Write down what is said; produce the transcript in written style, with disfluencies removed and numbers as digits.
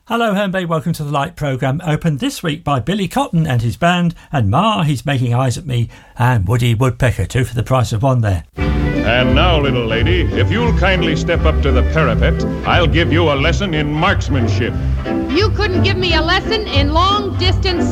Hello, Herne, welcome to the Light programme, opened this week by Billy Cotton and his band, and Ma, He's Making Eyes at Me, and Woody Woodpecker, 2 for the price of 1 there. And now, little lady, if you'll kindly step up to the parapet, I'll give you a lesson in marksmanship. You couldn't give me a lesson in long-distance